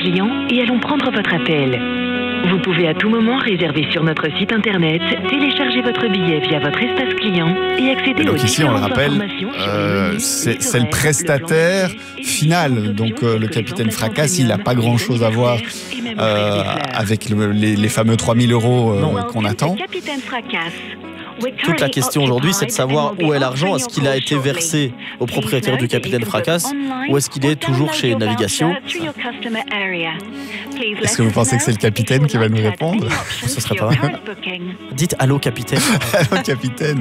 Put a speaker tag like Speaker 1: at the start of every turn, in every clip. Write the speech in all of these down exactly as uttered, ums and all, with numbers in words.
Speaker 1: client et allons prendre votre appel. Vous pouvez à tout moment réserver sur notre site internet, télécharger votre billet via votre espace client et accéder
Speaker 2: donc
Speaker 1: aux
Speaker 2: ici, on le
Speaker 1: différentes
Speaker 2: rappelle,
Speaker 1: informations sur
Speaker 2: euh,
Speaker 1: le menu,
Speaker 2: c'est,
Speaker 1: les
Speaker 2: c'est le
Speaker 1: horaires,
Speaker 2: prestataire
Speaker 1: le plan de service,
Speaker 2: final.
Speaker 1: les
Speaker 2: Donc euh, le
Speaker 1: que
Speaker 2: capitaine
Speaker 1: les
Speaker 2: Fracasse,
Speaker 1: emplacements
Speaker 2: il n'a pas
Speaker 1: premium,
Speaker 2: grand-chose à voir
Speaker 1: et même
Speaker 2: euh,
Speaker 1: offrir des fleurs.
Speaker 2: avec le, les, les fameux trois mille euros euh, qu'on attend.
Speaker 1: Capitaine Fracasse.
Speaker 3: Toute la question aujourd'hui, c'est de savoir où est l'argent. Est-ce qu'il a été versé au propriétaire du capitaine Fracasse ou est-ce qu'il est toujours chez Navigation?
Speaker 2: Est-ce que vous pensez que c'est le capitaine qui va nous répondre?
Speaker 3: Ce serait pas mal. Dites allô capitaine.
Speaker 2: Allô capitaine.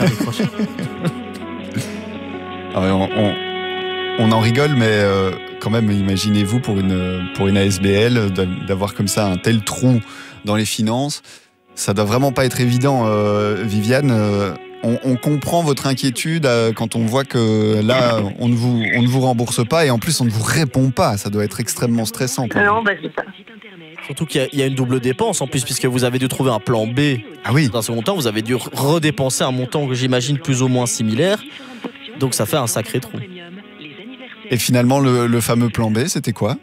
Speaker 2: Ah ouais, on, on, on en rigole, mais euh, quand même, imaginez-vous pour une, pour une A S B L d'avoir comme ça un tel trou dans les finances. Ça doit vraiment pas être évident, euh, Viviane. Euh, on, on comprend votre inquiétude euh, quand on voit que là, on ne, vous, on ne vous rembourse pas et en plus, on ne vous répond pas. Ça doit être extrêmement stressant. Pour
Speaker 4: Non,
Speaker 2: vous.
Speaker 4: bah c'est ça.
Speaker 3: Surtout qu'il y a, il y a une double dépense en plus, puisque vous avez dû trouver un plan B.
Speaker 2: Ah oui.
Speaker 3: Dans ce montant, vous avez dû redépenser un montant que j'imagine plus ou moins similaire. Donc ça fait un sacré trou.
Speaker 2: Et finalement, le, le fameux plan B, c'était quoi?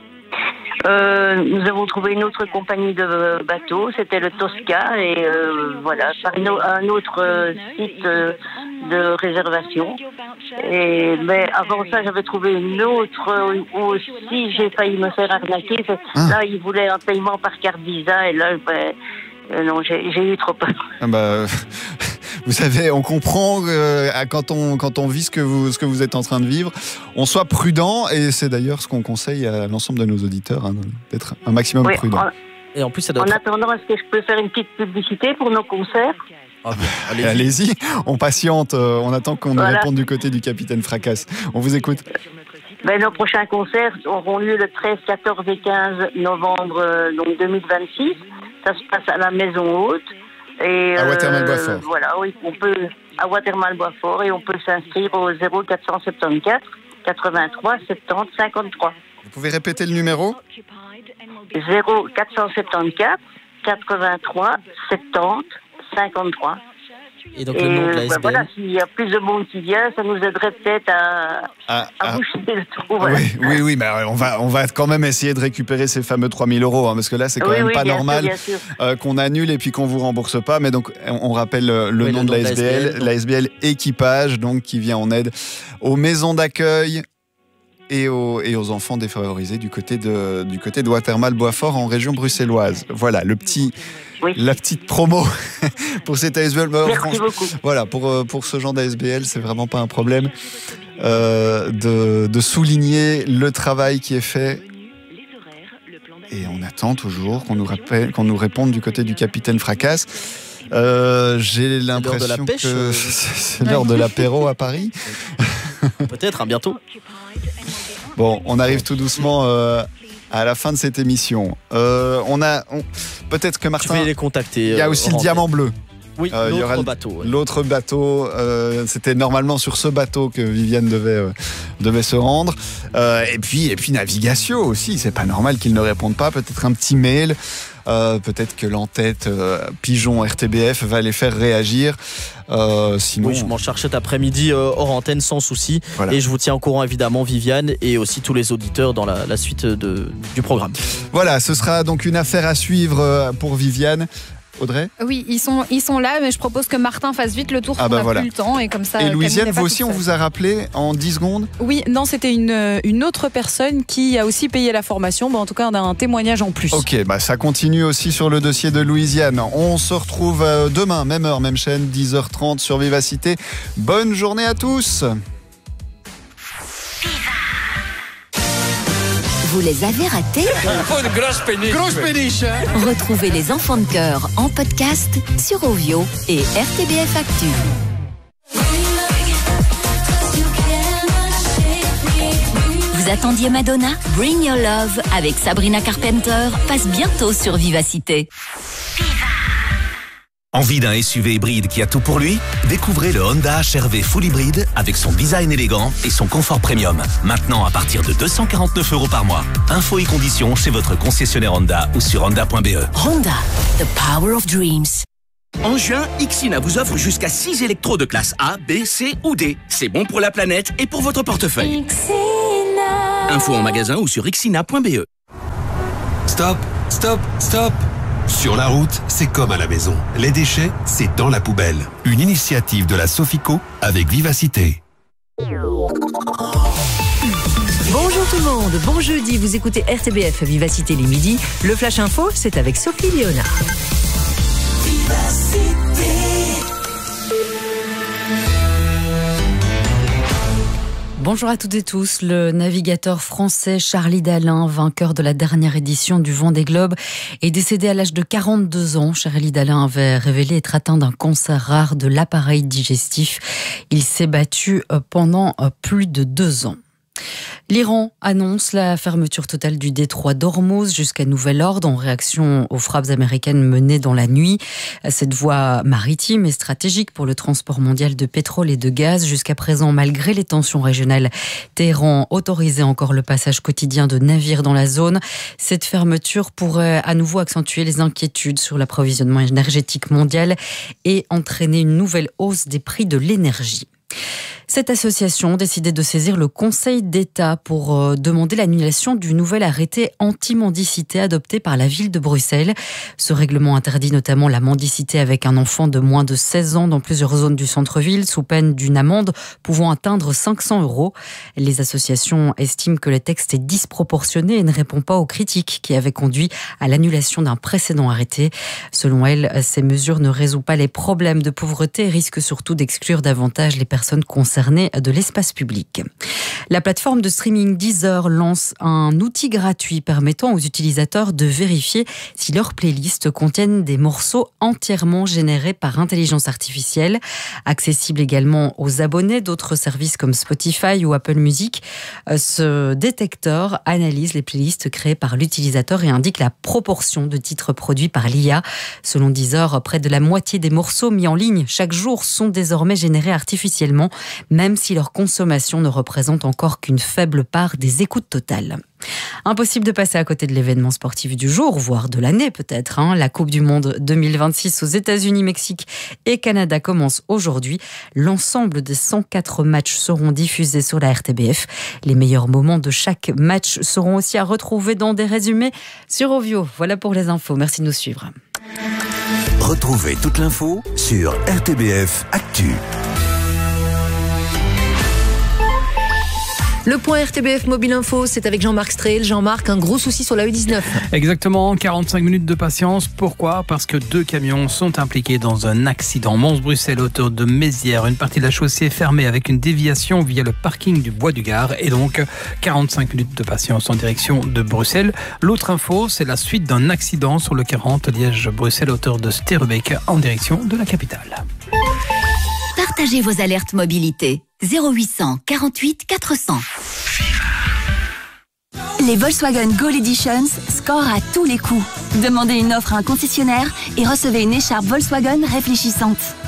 Speaker 4: Euh, nous avons trouvé une autre compagnie de bateaux, c'était le Tosca, et euh, voilà, par une, un autre euh, site euh, de réservation. Et, mais avant ça, j'avais trouvé une autre euh, où aussi j'ai failli me faire arnaquer.
Speaker 2: Ah.
Speaker 4: Là, ils voulaient un paiement par carte Visa, et là, ben, euh, non, j'ai, j'ai eu trop peur.
Speaker 2: Ah bah, vous savez, on comprend euh, quand, on, quand on vit ce que, vous, ce que vous êtes en train de vivre, on soit prudent, et c'est d'ailleurs ce qu'on conseille à l'ensemble de nos auditeurs, hein, d'être un maximum
Speaker 4: Oui,
Speaker 2: prudent.
Speaker 4: en,
Speaker 3: Et en plus, ça doit
Speaker 4: en
Speaker 3: être...
Speaker 4: attendant, est-ce que je peux faire une petite publicité pour nos concerts?
Speaker 3: Ah, bien, allez-y.
Speaker 2: Allez-y, on patiente, euh, on attend qu'on nous
Speaker 4: Voilà.
Speaker 2: réponde du côté du capitaine Fracasse. On vous écoute.
Speaker 4: Ben, nos prochains concerts auront lieu le treize, quatorze et quinze novembre euh, donc deux mille vingt-six. Ça se passe à la Maison Haute. Et,
Speaker 2: À Watermal-Boisfort.
Speaker 4: Voilà, oui, on peut, à Watermal-Boisfort, et on peut s'inscrire au zéro quatre cent soixante-quatorze, quatre-vingt-trois, soixante-dix, cinquante-trois.
Speaker 2: Vous pouvez répéter le numéro?
Speaker 4: zéro quatre cent soixante-quatorze, quatre-vingt-trois, soixante-dix, cinquante-trois.
Speaker 3: Et donc
Speaker 4: Et
Speaker 3: le nom de la
Speaker 4: ben,
Speaker 3: S B L.
Speaker 4: voilà, s'il y a plus de monde qui vient, ça nous aiderait peut-être à,
Speaker 2: Ah,
Speaker 4: à
Speaker 2: ah.
Speaker 4: boucher le trou. Voilà.
Speaker 2: Oui, oui, oui, mais on va, on va quand même essayer de récupérer ces fameux trois mille euros, hein, parce que là, c'est quand
Speaker 4: Oui,
Speaker 2: même
Speaker 4: oui,
Speaker 2: pas
Speaker 4: bien
Speaker 2: normal
Speaker 4: sûr, bien sûr.
Speaker 2: euh, qu'on annule et puis qu'on vous rembourse pas. Mais donc, on, on rappelle euh, le
Speaker 3: Oui,
Speaker 2: nom
Speaker 3: le
Speaker 2: de
Speaker 3: nom
Speaker 2: la
Speaker 3: de
Speaker 2: S B L,
Speaker 3: la S B L, donc.
Speaker 2: la S B L Équipage, donc qui vient en aide aux maisons d'accueil et aux, et aux enfants défavorisés du côté de, du côté de Watermal-Boisfort en région bruxelloise. Voilà, le petit,
Speaker 4: Oui.
Speaker 2: la petite promo pour cette A S B L. Bah,
Speaker 4: Merci
Speaker 2: franchement,
Speaker 4: beaucoup.
Speaker 2: voilà, pour, euh, pour ce genre d'A S B L, c'est vraiment pas un problème euh, de, de souligner le travail qui est fait. Et on attend toujours qu'on nous, rappelle, qu'on nous réponde du côté du capitaine Fracasse. Euh, j'ai l'impression
Speaker 3: l'heure de la pêche,
Speaker 2: que
Speaker 3: euh.
Speaker 2: c'est l'heure de l'apéro à Paris.
Speaker 3: Peut-être, hein, bientôt.
Speaker 2: Bon, on arrive tout doucement euh, à la fin de cette émission. Euh, on a, on- peut-être que
Speaker 3: Je
Speaker 2: Martin,
Speaker 3: vais les contacter.
Speaker 2: il y a
Speaker 3: euh,
Speaker 2: aussi le
Speaker 3: hors
Speaker 2: diamant bleu.
Speaker 3: antenne. Oui,
Speaker 2: Euh, il y
Speaker 3: l'autre
Speaker 2: aura le-
Speaker 3: bateau. ouais.
Speaker 2: L'autre bateau, euh, c'était normalement sur ce bateau que Viviane devait, euh, devait se rendre. Euh, et puis, et puis Navigation aussi, c'est pas normal qu'ils ne répondent pas. Peut-être un petit mail, euh, peut-être que l'entête euh, Pigeon R T B F va les faire réagir. Euh, sinon,
Speaker 3: Oui, je m'en charge cet après-midi euh, hors antenne sans souci.
Speaker 2: Voilà.
Speaker 3: Et je vous tiens au courant évidemment, Viviane, et aussi tous les auditeurs dans la, la suite de, du programme.
Speaker 2: voilà, ce sera donc une affaire à suivre euh, pour Viviane. Audrey?
Speaker 5: Oui, ils sont, ils sont là, mais je propose que Martin fasse vite le tour,
Speaker 2: Ah
Speaker 5: qu'on
Speaker 2: bah
Speaker 5: n'a
Speaker 2: voilà.
Speaker 5: plus le temps, et comme ça.
Speaker 2: Et
Speaker 5: Camille
Speaker 2: Louisiane,
Speaker 5: n'est pas
Speaker 2: vous
Speaker 5: toute
Speaker 2: aussi, on
Speaker 5: seule.
Speaker 2: vous a rappelé en dix secondes?
Speaker 5: Oui, non, c'était une, une autre personne qui a aussi payé la formation. Bon, en tout cas, on a un témoignage en plus.
Speaker 2: Ok, bah ça continue aussi sur le dossier de Louisiane. On se retrouve euh, demain, même heure, même chaîne, dix heures trente sur Vivacité. Bonne journée à tous.
Speaker 6: Vous les avez ratés?
Speaker 7: Une grosse péniche. Grosse péniche, hein?
Speaker 6: Retrouvez les enfants de cœur en podcast sur Ovio et R T B F Actu. Vous attendiez Madonna? Bring Your Love avec Sabrina Carpenter passe bientôt sur Vivacité.
Speaker 8: Envie d'un S U V hybride qui a tout pour lui? Découvrez le Honda H R V Full Hybride avec son design élégant et son confort premium. Maintenant à partir de deux cent quarante-neuf euros par mois. Infos et conditions chez votre concessionnaire Honda ou sur honda point b e.
Speaker 6: Honda, the power of dreams.
Speaker 9: En juin, Ixina vous offre jusqu'à six électros de classe A, B, C ou D. C'est bon pour la planète et pour votre portefeuille. Info en magasin ou sur ixina point b e.
Speaker 10: Stop, stop, stop. Sur la route, c'est comme à la maison. Les déchets, c'est dans la poubelle. Une initiative de la Sofico avec Vivacité.
Speaker 11: Bonjour tout le monde, bon jeudi, vous écoutez R T B F Vivacité les midis. Le Flash Info, c'est avec Sophie Léonard. Vivacité.
Speaker 5: Bonjour à toutes et tous. Le navigateur français Charlie Dalin, vainqueur de la dernière édition du Vendée Globe, est décédé à l'âge de quarante-deux ans. Charlie Dalin avait révélé être atteint d'un cancer rare de l'appareil digestif. Il s'est battu pendant plus de deux ans. L'Iran annonce la fermeture totale du détroit d'Ormuz jusqu'à nouvel ordre en réaction aux frappes américaines menées dans la nuit. Cette voie maritime est stratégique pour le transport mondial de pétrole et de gaz. Jusqu'à présent, malgré les tensions régionales, Téhéran autorisait encore le passage quotidien de navires dans la zone. Cette fermeture pourrait à nouveau accentuer les inquiétudes sur l'approvisionnement énergétique mondial et entraîner une nouvelle hausse des prix de l'énergie. Cette association a décidé de saisir le Conseil d'État pour euh, demander l'annulation du nouvel arrêté anti-mendicité adopté par la ville de Bruxelles. Ce règlement interdit notamment la mendicité avec un enfant de moins de seize ans dans plusieurs zones du centre-ville, sous peine d'une amende pouvant atteindre cinq cents euros. Les associations estiment que le texte est disproportionné et ne répond pas aux critiques qui avaient conduit à l'annulation d'un précédent arrêté. Selon elles, ces mesures ne résout pas les problèmes de pauvreté et risquent surtout d'exclure davantage les personnes concernées de l'espace public. La plateforme de streaming Deezer lance un outil gratuit permettant aux utilisateurs de vérifier si leurs playlists contiennent des morceaux entièrement générés par intelligence artificielle. Accessible également aux abonnés d'autres services comme Spotify ou Apple Music, ce détecteur analyse les playlists créées par l'utilisateur et indique la proportion de titres produits par l'I A. Selon Deezer, près de la moitié des morceaux mis en ligne chaque jour sont désormais générés artificiellement, même si leur consommation ne représente encore qu'une faible part des écoutes totales. Impossible de passer à côté de l'événement sportif du jour, voire de l'année peut-être. Hein. La Coupe du Monde deux mille vingt-six aux États-Unis, Mexique et Canada commence aujourd'hui. L'ensemble des cent quatre matchs seront diffusés sur la R T B F. Les meilleurs moments de chaque match seront aussi à retrouver dans des résumés sur Ovio. Voilà pour les infos. Merci de nous suivre.
Speaker 10: Retrouvez toute l'info sur R T B F Actu.
Speaker 11: Le point R T B F Mobile Info, c'est avec Jean-Marc Strehl. Jean-Marc, un gros souci sur la E dix-neuf.
Speaker 12: Exactement, quarante-cinq minutes de patience. Pourquoi ? Parce que deux camions sont impliqués dans un accident. Mons-Bruxelles, hauteur de Mézières. Une partie de la chaussée est fermée avec une déviation via le parking du Bois du Gard. Et donc, quarante-cinq minutes de patience en direction de Bruxelles. L'autre info, c'est la suite d'un accident sur le quarante Liège-Bruxelles, hauteur de Sterrebeek, en direction de la capitale.
Speaker 6: Partagez vos alertes mobilité. zéro huit cent quarante-huit quatre cents.
Speaker 13: Les Volkswagen Gold Editions scorent à tous les coups. Demandez une offre à un concessionnaire et recevez une écharpe Volkswagen réfléchissante.